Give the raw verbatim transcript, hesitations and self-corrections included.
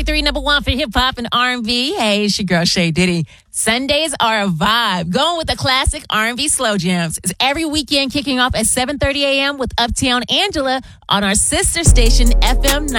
three, number one for hip hop and R and B. Hey, it's your girl Shay Diddy. Sundays are a vibe. Going with the classic R and B slow jams. It's every weekend kicking off at seven thirty a.m. with Uptown Angela on our sister station F M